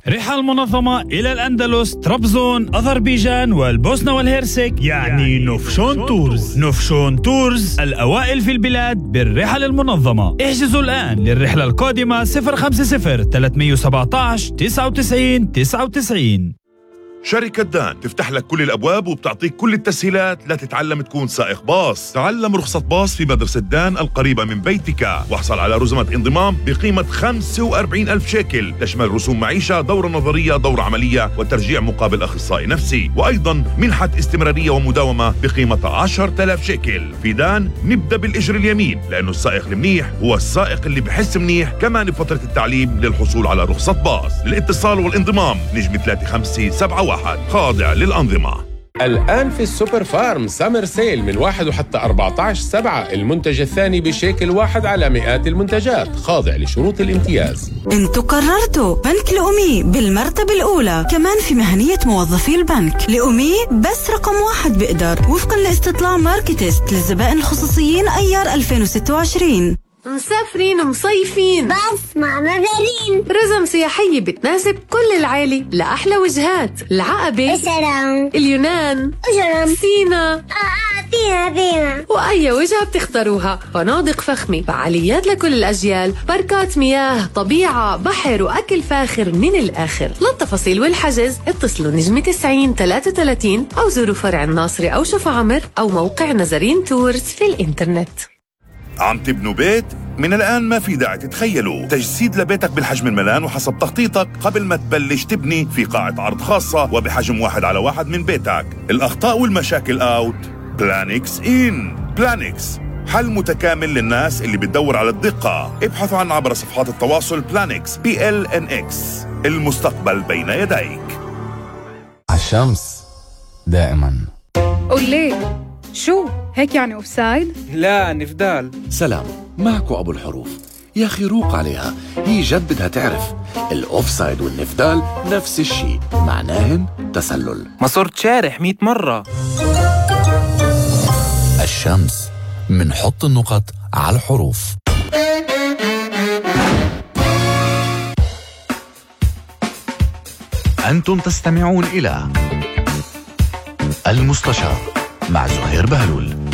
رحلة منظمة إلى الأندلس، طرابزون، أذربيجان والبوسنة والهرسك، يعني نوفشون تورز. نوفشون تورز الأوائل في البلاد بالرحل المنظمة. احجزوا الآن للرحلة القادمة 050-317-99-99. شركة دان تفتح لك كل الأبواب وبتعطيك كل التسهيلات لتتعلم تكون سائق باص. تعلم رخصة باص في مدرسة دان القريبة من بيتك، واحصل على رزمة انضمام بقيمة 45,000 شيكل، تشمل رسوم معيشة، دورة نظرية، دورة عملية، وترجيع مقابل أخصائي نفسي، وأيضا منحة استمرارية ومداومة بقيمة 10,000 شيكل. في دان نبدأ بالإجر اليمين، لأنه السائق المنيح هو السائق اللي بحس منيح كمان بفترة التعليم للحصول على رخصة باص. للاتصال والانضمام نجم 3571 خاضع للأنظمة. الآن في السوبر فارم سامر سيل من 1 وحتى 14/7، المنتج الثاني بشيكل واحد على مئات المنتجات، خاضع لشروط الامتياز. انتوا قررتوا بنك الأمي بالمرتبة الأولى، كمان في مهنية موظفي البنك. الأمي بس رقم 1 بقدر، وفقا لاستطلاع ماركتست للزبائن الخصوصيين أيار 2026. مسافرين ومصيفين بس مع مدارين رزم سياحية بتناسب كل العائلة لأحلى وجهات: العقبة، السلام، اليونان، سينا، فينا وأي وجهة بتختاروها. فنادق فخمة، فعاليات لكل الأجيال، باركات مياه، طبيعة، بحر، وأكل فاخر من الآخر. للتفاصيل والحجز اتصلوا نجمة 90-33 أو زوروا فرع الناصري أو شوف عمر أو موقع نزارين تورز في الإنترنت. عم تبنوا بيت؟ من الآن ما في داعي تتخيلوا تجسيد لبيتك بالحجم الملان وحسب تخطيطك قبل ما تبلش تبني في قاعة عرض خاصة وبحجم 1:1 من بيتك. الأخطاء والمشاكل أوت، بلانكس إن. بلانكس حل متكامل للناس اللي بتدور على الدقة. ابحثوا عن عبر صفحات التواصل بلانكس PLNX. المستقبل بين يديك. الشمس دائما. قولي شو هيك يعني أوفسايد؟ لا نفدال. سلام، معكو أبو الحروف. يا أخي روق عليها، هي جد بدها تعرف الأوفسايد والنفدال نفس الشيء، معناهن تسلل. ما صرت شارح 100 مرة. الشمس منحط النقط على الحروف. أنتم تستمعون إلى المستشار مع زهير بهلول.